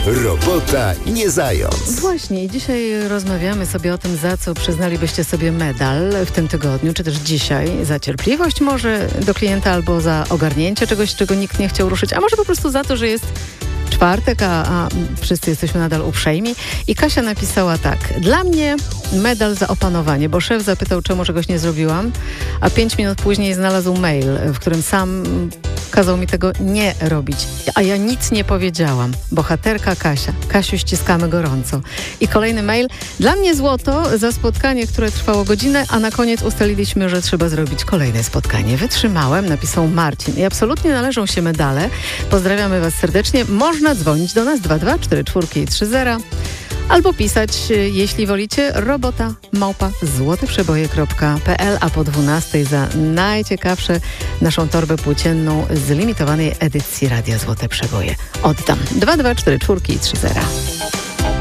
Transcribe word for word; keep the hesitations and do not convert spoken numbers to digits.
Robota nie zając. Właśnie, dzisiaj rozmawiamy sobie o tym, za co przyznalibyście sobie medal w tym tygodniu, czy też dzisiaj. Za cierpliwość może do klienta albo za ogarnięcie czegoś, czego nikt nie chciał ruszyć, a może po prostu za to, że jest czwartek, a, a wszyscy jesteśmy nadal uprzejmi. I Kasia napisała tak. Dla mnie medal za opanowanie, bo szef zapytał, czemu czegoś nie zrobiłam, a pięć minut później znalazł mail, w którym sam kazał mi tego nie robić. A ja nic nie powiedziałam. Bohaterka Kasia. Kasiu, ściskamy gorąco. I kolejny mail. Dla mnie złoto za spotkanie, które trwało godzinę, a na koniec ustaliliśmy, że trzeba zrobić kolejne spotkanie. Wytrzymałem, napisał Marcin. I absolutnie należą się medale. Pozdrawiamy Was serdecznie. Można dzwonić do nas dwa dwa cztery cztery trzy zero albo pisać, jeśli wolicie, robota małpa złoteprzeboje kropka p l, a po dwunastej za najciekawsze naszą torbę płócienną z limitowanej edycji Radia Złote Przeboje oddam. dwa dwa cztery cztery trzy zero.